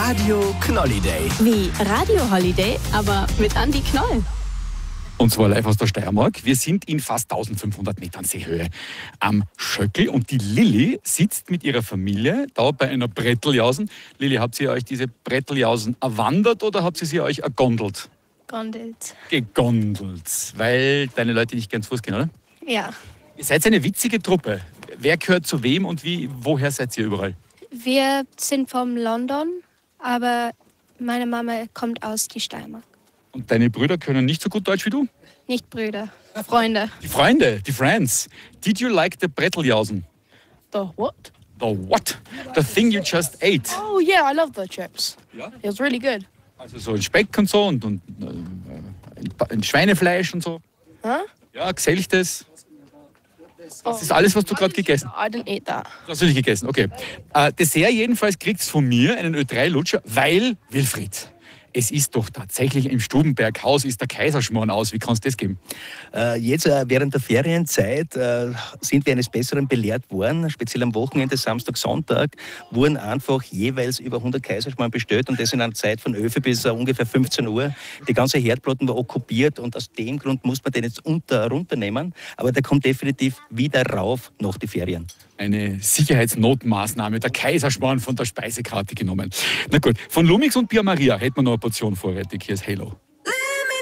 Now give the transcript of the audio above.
Radio Knolliday. Wie Radio Holiday, aber mit Andi Knoll. Und zwar live aus der Steiermark. Wir sind in fast 1500 Metern Seehöhe am Schöckl und die Lilli sitzt mit ihrer Familie da bei einer Bretteljausen. Lilli, habt ihr euch diese Bretteljausen erwandert oder habt ihr sie euch ergondelt? Gondelt. Gegondelt, weil deine Leute nicht gern zu Fuß gehen, oder? Ja. Ihr seid eine witzige Truppe. Wer gehört zu wem und woher seid ihr überall? Wir sind von London, aber meine Mama kommt aus die Steiermark. Und deine Brüder können nicht so gut Deutsch wie du? Nicht Brüder, Freunde. Die Freunde, die Friends. Did you like the Bretteljausen? The what? The what? The thing you just ate. Oh yeah, I love the chips. Ja? It was really good. Also so ein Speck und so und ein Schweinefleisch und so. Huh? Ja, geselchtes. Das ist alles, was du gerade gegessen hast. I didn't eat that. Hast du nicht gegessen, okay. Dessert jedenfalls kriegt's von mir, einen Ö3-Lutscher, weil Wilfried. Es ist doch tatsächlich im Stubenberghaus ist der Kaiserschmarrn aus. Wie kannst du das geben? Jetzt während der Ferienzeit sind wir eines Besseren belehrt worden. Speziell am Wochenende, Samstag, Sonntag, wurden einfach jeweils über 100 Kaiserschmarrn bestellt und das in einer Zeit von 11 bis ungefähr 15 Uhr. Die ganze Herdplatten war okkupiert und aus dem Grund muss man den jetzt runternehmen. Aber der kommt definitiv wieder rauf nach den Ferien. Eine Sicherheitsnotmaßnahme, der Kaiserschmarrn von der Speisekarte genommen. Na gut, von Lumix und Pia Maria hätten wir noch eine Portion vorrätig. Hier ist Halo.